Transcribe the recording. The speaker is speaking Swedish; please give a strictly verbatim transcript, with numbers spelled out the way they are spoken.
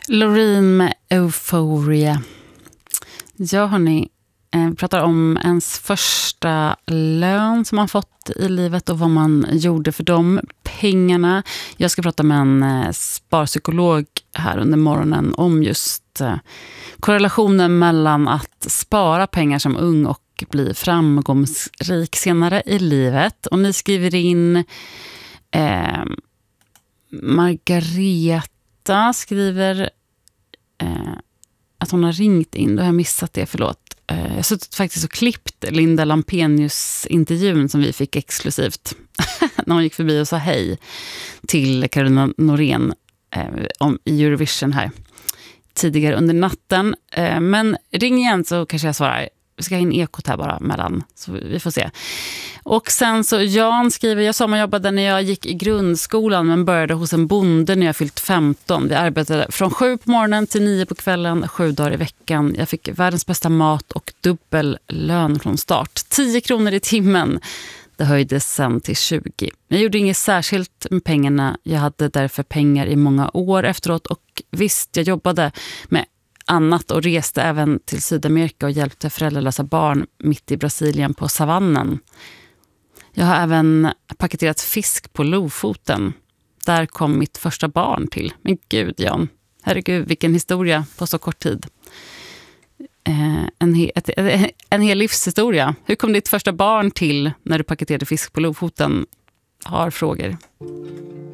Loreen med Euphoria. Ja, hörni, eh, pratar om ens första lön som man fått i livet och vad man gjorde för de pengarna. Jag ska prata med en eh, sparpsykolog här under morgonen om just eh, korrelationen mellan att spara pengar som ung och bli framgångsrik senare i livet. Och ni skriver in eh, Margareta skriver eh, att hon har ringt in. Då har jag missat det, förlåt. Eh, jag har suttit faktiskt och klippt Linda Lampenius-intervjun som vi fick exklusivt när hon gick förbi och sa hej till Carolina Norén eh, om Eurovision här tidigare under natten. Eh, men ring igen så kanske jag svarar. Vi ska ha in ekot här bara mellan, så vi får se. Och sen så Jan skriver, jag sommarjobbade när jag gick i grundskolan men började hos en bonde när jag fyllt femton. Vi arbetade från sju på morgonen till nio på kvällen, sju dagar i veckan. Jag fick världens bästa mat och dubbel lön från start. tio kronor i timmen. Det höjdes sen till tjugo. Jag gjorde inget särskilt med pengarna. Jag hade därför pengar i många år efteråt och visst, jag jobbade med annat och reste även till Sydamerika och hjälpte föräldralösa barn mitt i Brasilien på savannen. Jag har även paketerat fisk på Lofoten. Där kom mitt första barn till. Men gud, Jan. Herregud, vilken historia på så kort tid. Eh, en, he- ett, en hel livshistoria. Hur kom ditt första barn till när du paketerade fisk på Lofoten? Har frågor.